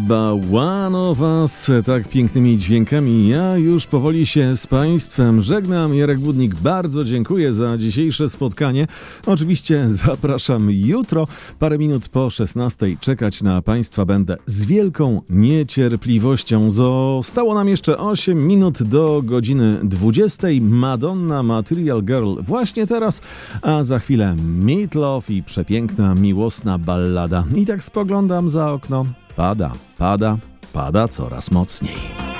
Chyba One of Us, tak pięknymi dźwiękami. Ja już powoli się z Państwem żegnam. Jarek Budnik, bardzo dziękuję za dzisiejsze spotkanie. Oczywiście zapraszam jutro, parę minut po 16:00. Czekać na Państwa będę z wielką niecierpliwością. Zostało nam jeszcze 8 minut do godziny 20:00. Madonna, Material Girl właśnie teraz, a za chwilę Meat Loaf i przepiękna, miłosna ballada. I tak spoglądam za okno. Pada coraz mocniej.